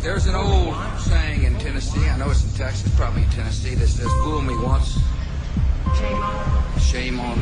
There's an old saying in Tennessee, I know it's in Texas, probably in Tennessee, that says, fool me once, shame on